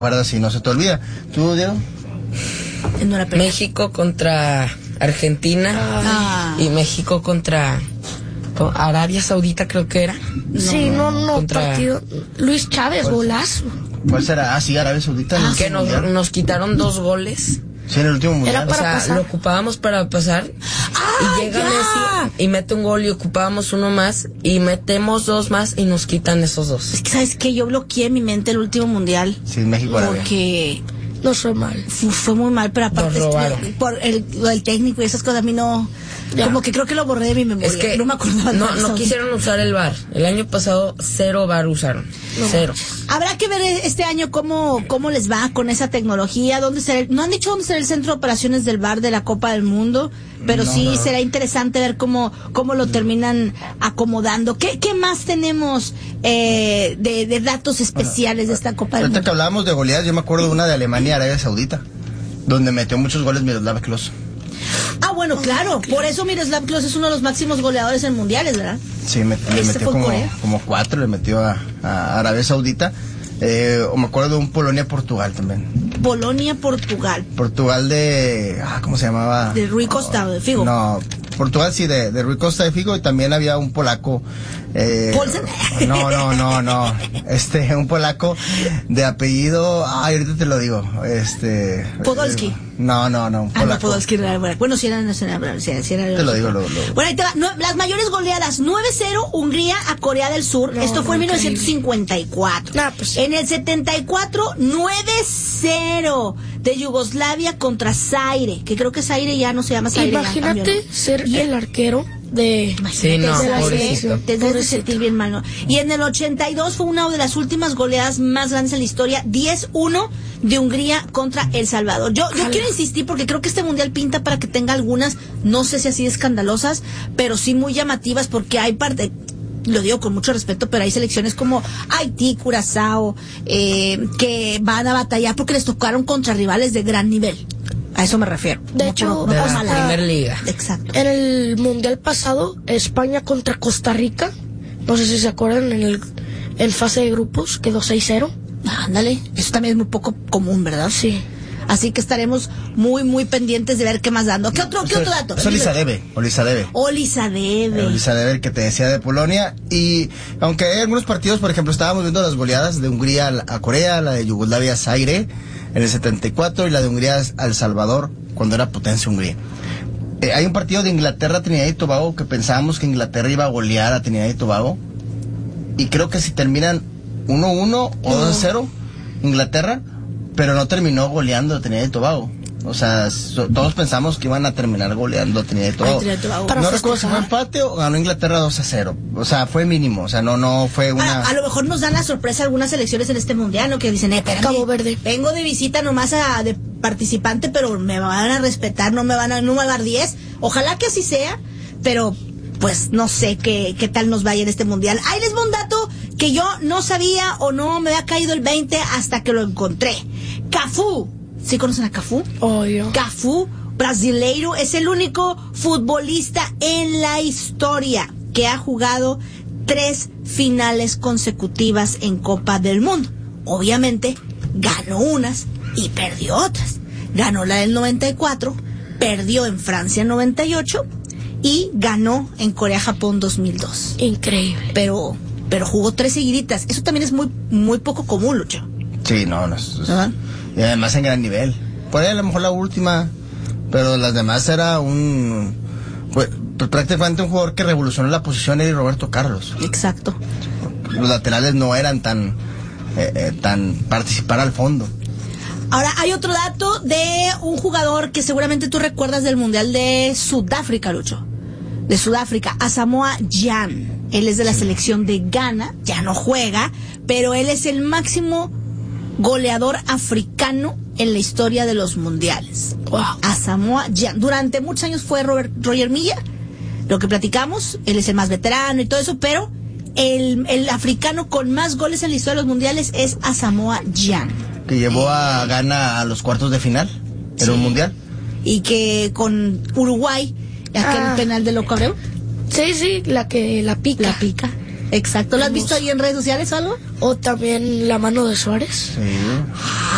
Guarda si no se te olvida. ¿Tú, Diego? México contra Argentina y México contra Arabia Saudita, creo que era. Partido. Luis Chávez, golazo. ¿Cuál será? Sí, Arabia Saudita. Que nos quitaron 2 goles. Sí, en el último mundial. Era para pasar. Lo ocupábamos para pasar. Y llega Messi y mete un gol y ocupábamos uno más y metemos 2 más y nos quitan esos 2. Es que, ¿sabes qué? Yo bloqueé en mi mente el último mundial. Sí, México Arabia. Porque no fue mal. Fue muy mal, pero aparte por lo del técnico y esas cosas a mí no... Ya. Como que creo que lo borré de mi memoria. Es que no me acordaba. No quisieron usar el VAR. El año pasado 0 VAR usaron. 0. Habrá que ver este año cómo les va con esa tecnología. No han dicho dónde será el centro de operaciones del VAR de la Copa del Mundo, pero será interesante ver cómo lo terminan acomodando. ¿Qué más tenemos de datos especiales de esta Copa del Mundo? Ahorita que hablábamos de goleadas, yo me acuerdo de una de Alemania y Arabia Saudita, donde metió muchos goles Miroslav Klose. Bueno, claro, por eso Miroslav Klose es uno de los máximos goleadores en mundiales, ¿verdad? Sí, le metió como 4, le metió a Arabia Saudita. O me acuerdo de un Polonia-Portugal también. Polonia-Portugal. Portugal de... ¿cómo se llamaba? De Rui Costa, de Figo. No, Portugal sí, de Rui Costa de Figo, y también había un polaco... ¿Paulsen? No. Un polaco de apellido... ahorita te lo digo. Podolski. No, un polaco. Podolski era bueno, si era nacional, si era te lo digo luego. Bueno, ahí te va. Las mayores goleadas: 9-0 Hungría a Corea del Sur. Esto fue en 1954. En el 74, 9-0 de Yugoslavia contra Zaire, que creo que Zaire ya no se llama Zaire. Imagínate ser el arquero de... Sí, no, pobrecito. Te debes sentir bien mal, ¿no? Y en el 82 fue una de las últimas goleadas más grandes en la historia, 10-1 de Hungría contra El Salvador. Yo quiero insistir porque creo que este mundial pinta para que tenga algunas, no sé si así escandalosas, pero sí muy llamativas, porque hay parte... Lo digo con mucho respeto, pero hay selecciones como Haití, Curazao, que van a batallar porque les tocaron contra rivales de gran nivel. A eso me refiero. De hecho, de la Primer Liga. Exacto. En el mundial pasado, España contra Costa Rica, no sé si se acuerdan, en fase de grupos quedó 6-0. Ándale, eso también es muy poco común, ¿verdad? Sí. Así que estaremos muy, muy pendientes de ver qué más dando. ¿Qué otro dato? Olisadebe. Olisadebe, el que te decía de Polonia. Y aunque hay algunos partidos, por ejemplo, estábamos viendo las goleadas de Hungría a Corea, la de Yugoslavia a Zaire en el 74 y la de Hungría a El Salvador cuando era potencia Hungría. Hay un partido de Inglaterra, Trinidad y Tobago, que pensábamos que Inglaterra iba a golear a Trinidad y Tobago, y creo que si terminan 1-1 o 2-0 Inglaterra, pero no terminó goleando a Trinidad y Tobago. O sea, todos pensamos que iban a terminar goleando a Trinidad y Tobago. No recuerdo si fue empate o ganó Inglaterra 2-0. O sea, fue mínimo. O sea, no fue una... A lo mejor nos dan la sorpresa algunas selecciones en este mundial, ¿no? Que dicen, espérame, Cabo Verde. Vengo de visita nomás de participante, pero me van a respetar, no me van a dar 10. Ojalá que así sea, pero pues no sé qué tal nos vaya en este mundial. Ahí les va un dato que yo no sabía o no me había caído el 20 hasta que lo encontré. Cafú. ¿Sí conocen a Cafú? Obvio. Cafú, brasileiro, es el único futbolista en la historia que ha jugado 3 finales consecutivas en Copa del Mundo. Obviamente, ganó unas y perdió otras. Ganó la del 94, perdió en Francia en 98 y ganó en Corea-Japón 2002. Increíble. Pero jugó 3 seguiditas. Eso también es muy, muy poco común, Lucho. Sí, no. Y además en gran nivel. Por ahí a lo mejor la última, pero las demás era prácticamente un jugador que revolucionó la posición, era Roberto Carlos. Exacto. Los laterales no eran tan participar al fondo. Ahora, hay otro dato de un jugador que seguramente tú recuerdas del Mundial de Sudáfrica, Lucho. De Sudáfrica, Asamoah Gyan. Él es de la selección de Ghana, ya no juega, pero él es el máximo goleador africano en la historia de los mundiales. Wow. Asamoah Gyan. Durante muchos años fue Roger Milla, lo que platicamos, él es el más veterano y todo eso, pero el africano con más goles en la historia de los mundiales es Asamoah Gyan. Que llevó a Ghana a los cuartos de final en un mundial. Y que con Uruguay, aquel penal de Loco Abreu. Sí, la pica. La pica. Exacto. ¿Lo has visto ahí en redes sociales o algo? O también la mano de Suárez. Sí.